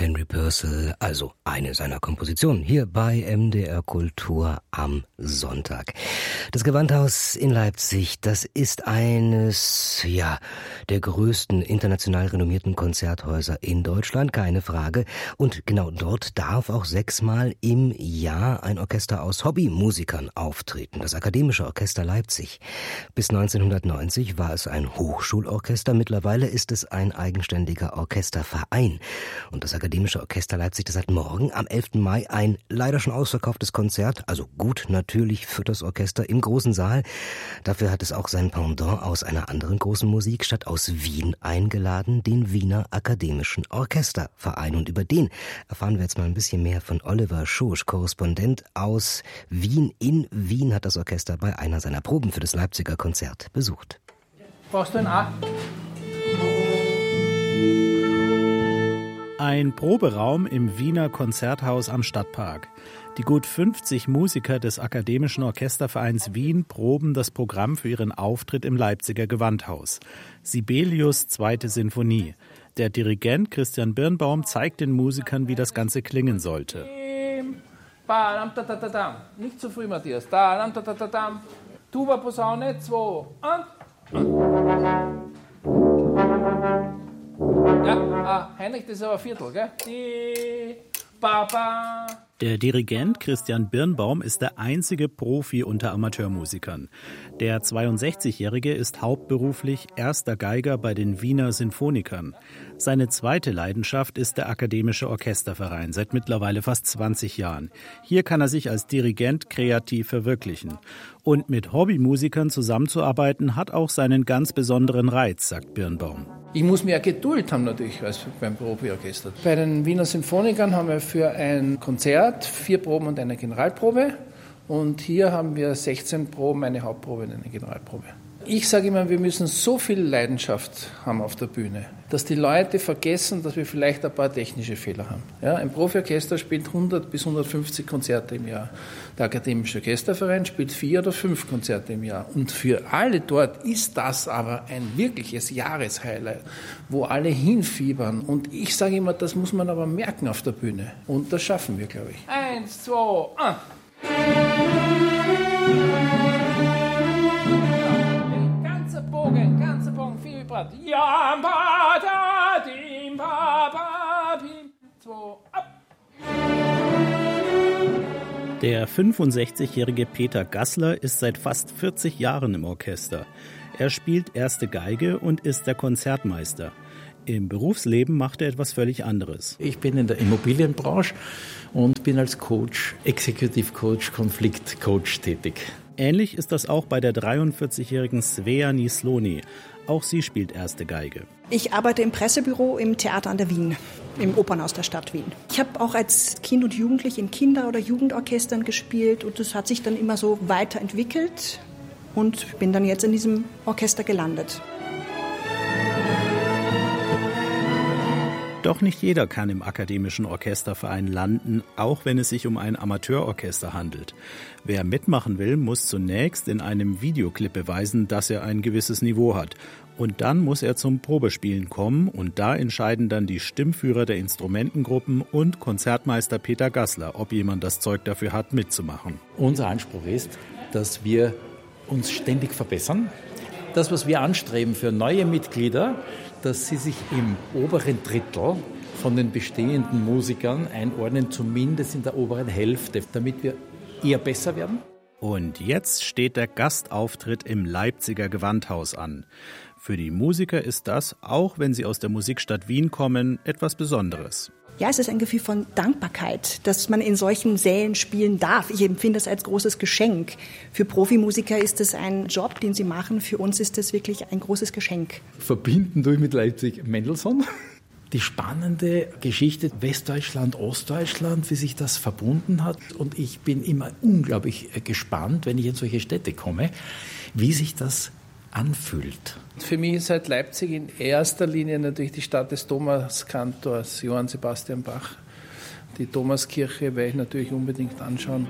Henry Purcell, also eine seiner Kompositionen, hier bei MDR Kultur am Sonntag. Das Gewandhaus in Leipzig, das ist eines, der größten international renommierten Konzerthäuser in Deutschland, keine Frage. Und genau dort darf auch 6-mal im Jahr ein Orchester aus Hobbymusikern auftreten, das Akademische Orchester Leipzig. Bis 1990 war es ein Hochschulorchester, mittlerweile ist es ein eigenständiger Orchesterverein. Und das Akademische Orchester Leipzig, das hat morgen am 11. Mai ein leider schon ausverkauftes Konzert, also gut natürlich für das Orchester im großen Saal. Dafür hat es auch sein Pendant aus einer anderen großen Musikstadt aus Wien eingeladen, den Wiener Akademischen Orchesterverein. Und über den erfahren wir jetzt mal ein bisschen mehr von Oliver Schosch, Korrespondent aus Wien. In Wien hat das Orchester bei einer seiner Proben für das Leipziger Konzert besucht. Brauchst du ein A? Ein Proberaum im Wiener Konzerthaus am Stadtpark. Die gut 50 Musiker des Akademischen Orchestervereins Wien proben das Programm für ihren Auftritt im Leipziger Gewandhaus. Sibelius' 2. Sinfonie. Der Dirigent Christian Birnbaum zeigt den Musikern, wie das Ganze klingen sollte. Nicht zu früh, Matthias. Tuba, Posaune, 2 und... Ja, Heinrich, das ist aber ein Viertel, gell? Der Dirigent Christian Birnbaum ist der einzige Profi unter Amateurmusikern. Der 62-Jährige ist hauptberuflich erster Geiger bei den Wiener Sinfonikern. Seine zweite Leidenschaft ist der Akademische Orchesterverein, seit mittlerweile fast 20 Jahren. Hier kann er sich als Dirigent kreativ verwirklichen. Und mit Hobbymusikern zusammenzuarbeiten, hat auch seinen ganz besonderen Reiz, sagt Birnbaum. Ich muss mehr Geduld haben natürlich als beim Profiorchester. Bei den Wiener Symphonikern haben wir für ein Konzert 4 Proben und eine Generalprobe. Und hier haben wir 16 Proben, eine Hauptprobe und eine Generalprobe. Ich sage immer, wir müssen so viel Leidenschaft haben auf der Bühne, dass die Leute vergessen, dass wir vielleicht ein paar technische Fehler haben. Ja, ein Profiorchester spielt 100 bis 150 Konzerte im Jahr. Der Akademische Orchesterverein spielt 4 oder 5 Konzerte im Jahr. Und für alle dort ist das aber ein wirkliches Jahreshighlight, wo alle hinfiebern. Und ich sage immer, das muss man aber merken auf der Bühne. Und das schaffen wir, glaube ich. 1, 2, 1. Ganzer Bogen, viel Vibrat. Ja, ba, da, dim, ba, ba, bim. 2, ab. Der 65-jährige Peter Gassler ist seit fast 40 Jahren im Orchester. Er spielt erste Geige und ist der Konzertmeister. Im Berufsleben macht er etwas völlig anderes. Ich bin in der Immobilienbranche und bin als Coach, Executive Coach, Konfliktcoach tätig. Ähnlich ist das auch bei der 43-jährigen Svea Nisloni. Auch sie spielt erste Geige. Ich arbeite im Pressebüro im Theater an der Wien, im Opernhaus der Stadt Wien. Ich habe auch als Kind und Jugendlich in Kinder- oder Jugendorchestern gespielt und das hat sich dann immer so weiterentwickelt und bin dann jetzt in diesem Orchester gelandet. Doch nicht jeder kann im Akademischen Orchesterverein landen, auch wenn es sich um ein Amateurorchester handelt. Wer mitmachen will, muss zunächst in einem Videoclip beweisen, dass er ein gewisses Niveau hat. Und dann muss er zum Probespielen kommen und da entscheiden dann die Stimmführer der Instrumentengruppen und Konzertmeister Peter Gassler, ob jemand das Zeug dafür hat, mitzumachen. Unser Anspruch ist, dass wir uns ständig verbessern. Das, was wir anstreben für neue Mitglieder, dass sie sich im oberen Drittel von den bestehenden Musikern einordnen, zumindest in der oberen Hälfte, damit wir eher besser werden. Und jetzt steht der Gastauftritt im Leipziger Gewandhaus an. Für die Musiker ist das, auch wenn sie aus der Musikstadt Wien kommen, etwas Besonderes. Ja, es ist ein Gefühl von Dankbarkeit, dass man in solchen Sälen spielen darf. Ich empfinde das als großes Geschenk. Für Profimusiker ist es ein Job, den sie machen. Für uns ist es wirklich ein großes Geschenk. Verbinden durch mit Leipzig Mendelssohn. Die spannende Geschichte Westdeutschland, Ostdeutschland, wie sich das verbunden hat. Und ich bin immer unglaublich gespannt, wenn ich in solche Städte komme, wie sich das anfühlt. Für mich ist halt Leipzig in erster Linie natürlich die Stadt des Thomaskantors Johann Sebastian Bach. Die Thomaskirche werde ich natürlich unbedingt anschauen.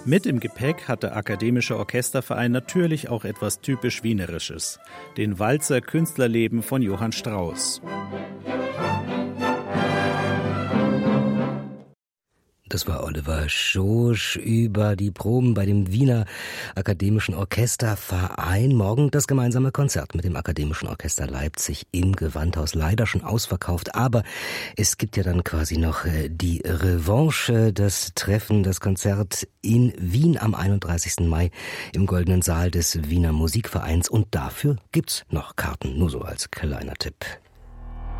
Mit im Gepäck hat der Akademische Orchesterverein natürlich auch etwas typisch Wienerisches: den Walzer Künstlerleben von Johann Strauss. Das war Oliver Schosch über die Proben bei dem Wiener Akademischen Orchesterverein. Morgen das gemeinsame Konzert mit dem Akademischen Orchester Leipzig im Gewandhaus. Leider schon ausverkauft, aber es gibt ja dann quasi noch die Revanche, das Treffen, das Konzert in Wien am 31. Mai im Goldenen Saal des Wiener Musikvereins. Und dafür gibt's noch Karten, nur so als kleiner Tipp.